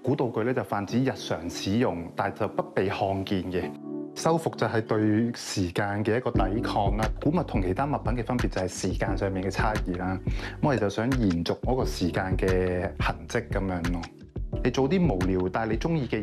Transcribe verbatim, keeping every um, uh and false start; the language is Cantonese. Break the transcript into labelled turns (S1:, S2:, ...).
S1: 古道具咧就泛指日常使用，但係就不被看見嘅。修復就係對時間嘅一個抵抗啦。古物同其他物品嘅分別就係時間上面嘅差異啦。咁我哋就想延續嗰個時間嘅痕跡咁樣咯。你做啲無聊但係你中意嘅